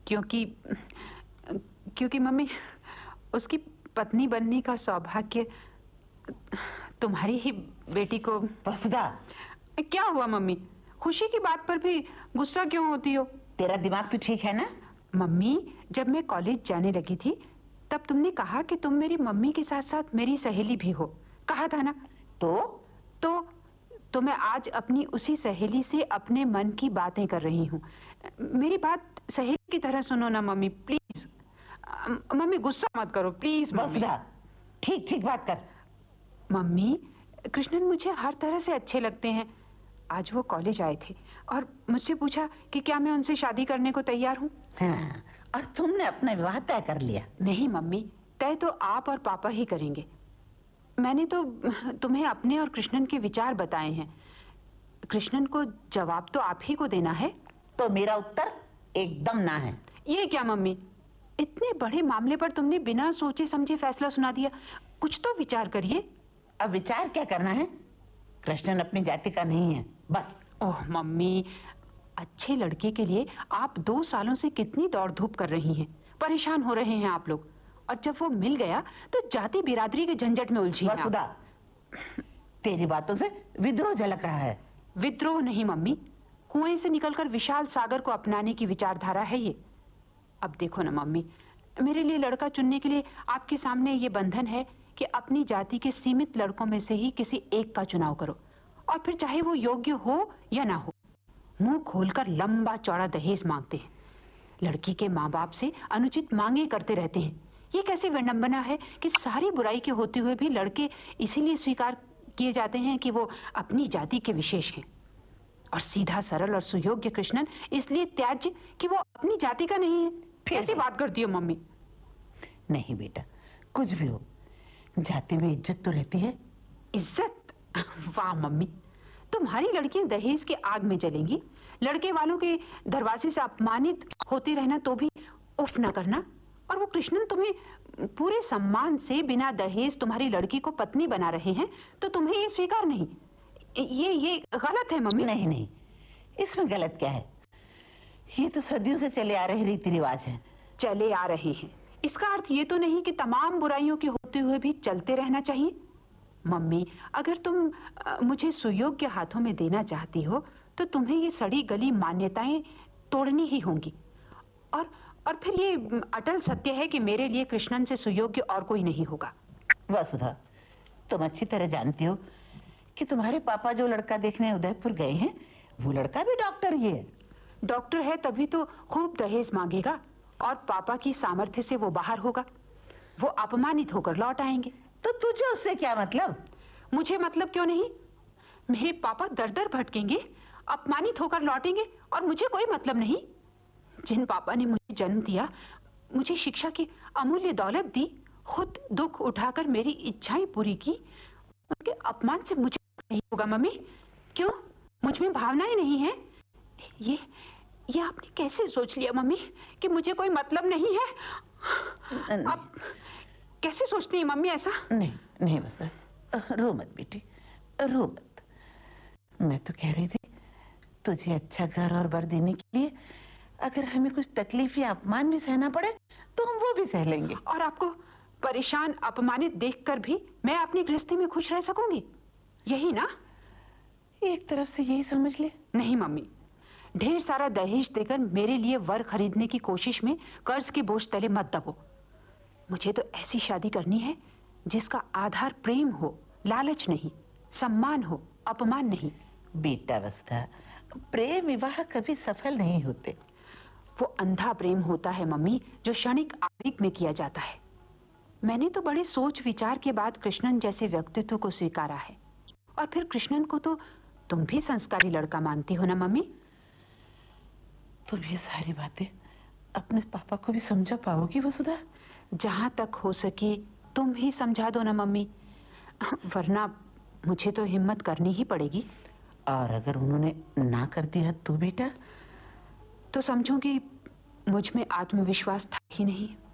क्योंकि क्योंकि मम्मी, उसकी पत्नी बनने का सौभाग्य तुम्हारी ही बेटी को। वसुधा, क्या हुआ मम्मी? खुशी की बात पर भी गुस्सा क्यों होती हो? तेरा दिमाग तो ठीक है ना? मम्मी, जब मैं कॉलेज जाने लगी थी तब तुमने कहा कि तुम मेरी मम्मी के साथ साथ मेरी सहेली भी हो, कहा था ना? तो मैं आज अपनी उसी सहेली से अपने मन की बातें कर रही हूँ। मेरी बात सहेली की तरह सुनो ना मम्मी, प्लीज। मम्मी गुस्सा मत करो प्लीज। वसुधा, ठीक ठीक बात कर। मम्मी, कृष्णन मुझे हर तरह से अच्छे लगते हैं। आज वो कॉलेज आए थे और मुझसे पूछा कि क्या मैं उनसे शादी करने को तैयार हूँ। हाँ, और तुमने अपना विवाह तय कर लिया? नहीं मम्मी, तय तो आप और पापा ही करेंगे। मैंने तो तुम्हें अपने और कृष्णन के विचार बताए हैं। कृष्णन को जवाब तो आप ही को देना है। तो मेरा उत्तर एकदम ना है। ये क्या मम्मी, इतने बड़े मामले पर तुमने बिना सोचे समझे फैसला सुना दिया। कुछ तो विचार करिए। अब विचार क्या करना है? कृष्णन अपनी जाति का नहीं है, बस। ओह मम्मी, अच्छे लड़के के लिए आप 2 सालों से कितनी दौड़ धूप कर रही हैं, परेशान हो रहे हैं आप लोग, और जब वो मिल गया तो जाति बिरादरी के झंझट में उलझी हैं। वसुधा, तेरी बातों से विद्रोह झलक रहा है। विद्रोह नहीं मम्मी, कुएं से निकलकर विशाल सागर को अपनाने की विचारधारा है ये। अब देखो ना मम्मी, मेरे लिए लड़का चुनने के लिए आपके सामने ये बंधन है कि अपनी जाति के सीमित लड़कों में से ही किसी एक का चुनाव करो, और फिर चाहे वो योग्य हो या ना हो। मुंह खोलकर लंबा चौड़ा दहेज मांगते हैं, लड़की के माँ बाप से अनुचित मांगे करते रहते हैं। ये कैसी विडंबना है कि सारी बुराई के होते हुए भी लड़के इसीलिए स्वीकार किए जाते हैं कि वो अपनी जाति के विशेष हैं, और सीधा सरल और सुयोग्य कृष्णन इसलिए त्याज्य कि वो अपनी जाति का नहीं है। कैसी बात करती हो मम्मी? नहीं बेटा, कुछ भी हो, जाति में इज्जत तो रहती है। इज्जत? वाह मम्मी, तुम्हारी लड़कियां दहेज की आग में जलेंगी, लड़के वालों के दरवाजे से अपमानित होते रहना तो भी उफ न करना, और वो कृष्णन तुम्हें पूरे सम्मान से बिना दहेज तुम्हारी लड़की को पत्नी बना रहे हैं, तो तुम्हें ये स्वीकार नहीं? ये गलत है मम्मी। नहीं नहीं, इसमें गलत क्या है? ये तो सदियों से चले आ रहे रीति रिवाज हैं। चले आ रहे हैं, इसका अर्थ ये तो नहीं कि तमाम बुराइयों के होते हुए भी चलते रहना चाहिए। मम्मी, अगर तुम मुझे सुयोग्य हाथों में देना चाहती हो तो तुम्हें ये सड़ी गली मान्यताएं तोड़नी ही होंगी, और फिर ये अटल सत्य है कि मेरे लिए कृष्णन से सुयोग्य और कोई नहीं होगा। वसुधा, तुम अच्छी तरह जानती हो कि तुम्हारे पापा जो लड़का देखने उदयपुर गए हैं, वो लड़का भी डॉक्टर ही है। डॉक्टर है तभी तो खूब दहेज मांगेगा, और पापा की सामर्थ्य से वो बाहर होगा। वो अपमानित होकर लौट आएंगे। तो तुझे उससे क्या मतलब? मुझे मतलब क्यों नहीं? मेरे पापा दर दर भटकेंगे, अपमानित होकर लौटेंगे, और मुझे कोई मतलब नहीं। जिन पापा ने मुझे जन्म दिया, मुझे शिक्षा की अमूल्य दौलत दी, खुद दुख उठाकर मेरी इच्छाएं पूरी की, उनके अपमान से मुझे नहीं होगा मम्मी। क्यों, मुझ में भावनाएं नहीं है? ये आपने कैसे सोच लिया मम्मी कि मुझे कोई मतलब नहीं है? आप कैसे सोचती हैं मम्मी ऐसा? नहीं नहीं बस, रो मत बेटी, रो मत। मैं तो कह रही थी, तुझे अच्छा घर और बर देने के लिए अगर हमें कुछ तकलीफ या अपमान भी सहना पड़े तो हम वो भी सह लेंगे। और आपको परेशान अपमानित देखकर भी मैं अपनी गृहस्थी में खुश रह सकूंगी, यही ना? एक तरफ से यही समझ ले। नहीं मम्मी, ढेर सारा दहेज देकर मेरे लिए वर खरीदने की कोशिश में कर्ज के बोझ तले मत दबो। मुझे तो ऐसी शादी करनी है जिसका आधार प्रेम हो, लालच नहीं, सम्मान हो, अपमान नहीं। बेटा वसुधा, प्रेम विवाह कभी सफल नहीं होते। वो अंधा प्रेम होता है मम्मी, जो क्षणिक आवेग में किया जाता है। मैंने तो बड़े सोच विचार के बाद कृष्णन जैसे व्यक्तित्व को स्वीकारा है, और फिर कृष्णन को तो तुम भी संस्कारी लड़का मानती हो ना मम्मी? तुम ये सारी बातें अपने पापा को भी समझा पाओगी वसुधा? जहां तक हो सके तुम ही समझा दो ना मम्मी, वरना मुझे तो हिम्मत करनी ही पड़ेगी। और अगर उन्होंने ना कर दिया तो बेटा? तो समझूंगी मुझ में आत्मविश्वास था ही नहीं।